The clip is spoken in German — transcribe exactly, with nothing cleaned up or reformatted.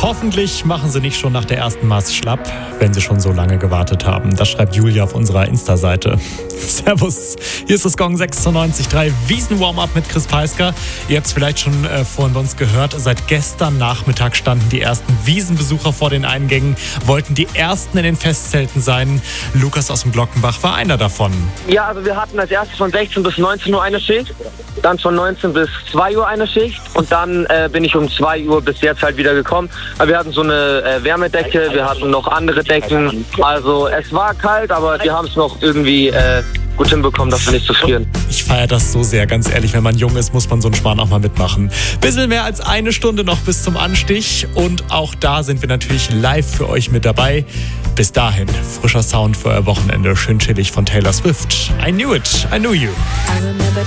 Hoffentlich machen sie nicht schon nach der ersten Maß schlapp, wenn sie schon so lange gewartet haben. Das schreibt Julia auf unserer Insta-Seite. Servus, hier ist das Gong sechsundneunzig Komma drei Wiesen-Warm-Up mit Chris Peisker. Ihr habt es vielleicht schon äh, vorhin bei uns gehört. Seit gestern Nachmittag standen die ersten Wiesenbesucher vor den Eingängen, wollten die ersten in den Festzelten sein. Lukas aus dem Glockenbach war einer davon. Ja, also wir hatten als erstes von sechzehn bis neunzehn Uhr eine Schicht, dann von neunzehn bis zwei Uhr eine Schicht und dann äh, bin ich um zwei Uhr bis jetzt halt wieder gekommen. Aber wir hatten so eine äh, Wärmedecke, wir hatten noch andere Decken. Also es war kalt, aber wir haben es noch irgendwie äh, gut hinbekommen, dass wir nicht zu frieren. Ich feiere das so sehr, ganz ehrlich. Wenn man jung ist, muss man so einen Schmarrn auch mal mitmachen. Bisschen mehr als eine Stunde noch bis zum Anstich. Und auch da sind wir natürlich live für euch mit dabei. Bis dahin, frischer Sound für euer Wochenende. Schön chillig von Taylor Swift. I knew it, I knew you.